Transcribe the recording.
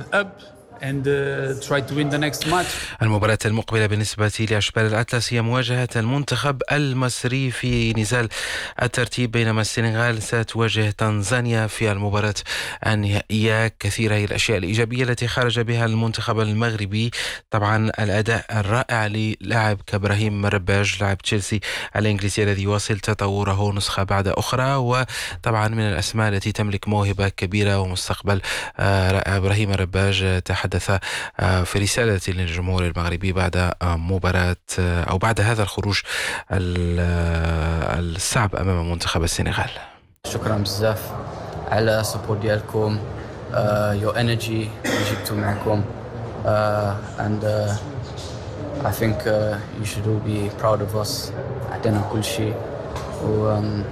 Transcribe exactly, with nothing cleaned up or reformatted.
up and uh, try to win the next match. المباراة المقبلة بالنسبة لأشبال الأطلس هي مواجهة المنتخب المصري في نزال الترتيب، بينما السنغال ستواجه تنزانيا في المباراة النهائية. كثيرة هي الأشياء الإيجابية التي خرج بها المنتخب المغربي. طبعا الأداء الرائع للاعب كإبراهيم رباج لاعب تشيلسي الإنجليزي الذي يواصل تطوره نسخة بعد أخرى، وطبعا من الأسماء التي تملك موهبة كبيرة ومستقبل رائع. إبراهيم رباج تحدث في رسالة للجمهور المغربي بعد مباراة أو بعد هذا الخروج الصعب أمام منتخب السنغال. شكرا بزاف على سبورت ديالكم، your energy اللي جبتوا معكم uh, and uh, I think uh, you should all be proud of us. عطينا كل شيء و um,